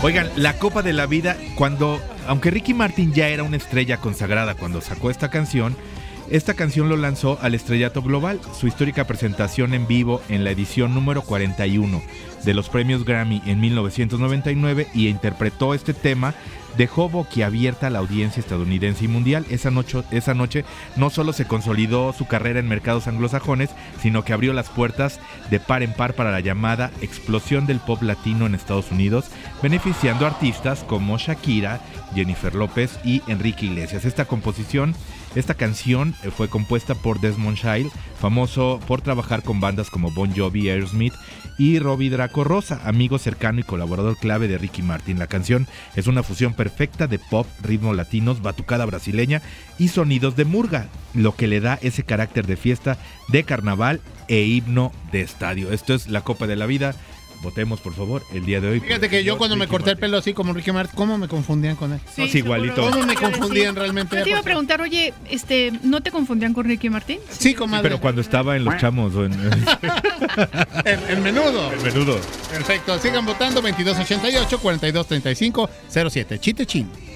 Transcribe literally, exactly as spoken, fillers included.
Oigan, la Copa de la Vida, cuando, aunque Ricky Martin ya era una estrella consagrada cuando sacó esta canción, esta canción lo lanzó al estrellato global. Su histórica presentación en vivo en la edición número cuarenta y uno de los premios Grammy en mil novecientos noventa y nueve y interpretó este tema, dejó boquiabierta a la audiencia estadounidense y mundial. Esa noche, esa noche no solo se consolidó su carrera en mercados anglosajones, sino que abrió las puertas de par en par para la llamada explosión del pop latino en Estados Unidos, beneficiando a artistas como Shakira, Jennifer López y Enrique Iglesias. Esta composición, esta canción fue compuesta por Desmond Child, famoso por trabajar con bandas como Bon Jovi, Aerosmith y Robbie Draco Rosa, amigo cercano y colaborador clave de Ricky Martin. La canción es una fusión perfecta de pop, ritmos latinos, batucada brasileña y sonidos de murga, lo que le da ese carácter de fiesta, de carnaval e himno de estadio. Esto es la Copa de la Vida. Votemos, por favor, el día de hoy. Fíjate que yo cuando Ricky me corté Martin. el pelo así como Ricky Martin, ¿cómo me confundían con él? Sí, no, es igualito. ¿Cómo me confundían realmente? Yo te iba a preguntar, oye, este, ¿no te confundían con Ricky Martin? Sí, comadre. Pero cuando estaba en Los Chamos o en... en, en menudo. En menudo. Perfecto, sigan votando veintidós ochenta y ocho, cuarenta y dos treinta y cinco, cero siete. Chite chin.